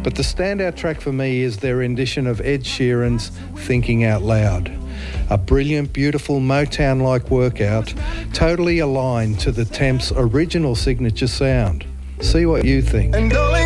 But the standout track for me is their rendition of Ed Sheeran's Thinking Out Loud. A brilliant, beautiful Motown-like workout, totally aligned to the Temps' original signature sound. See what you think. And darling,